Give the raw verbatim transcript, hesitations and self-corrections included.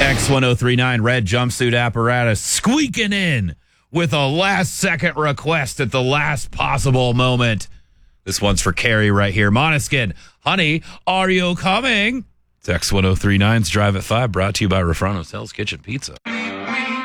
X ten thirty-nine red jumpsuit apparatus squeaking in with a last-second request at the last possible moment. This one's for Carrie right here. Monoskin, honey, are you coming? It's X ten thirty-nine's Drive at five, brought to you by Refrano's Hell's Kitchen Pizza.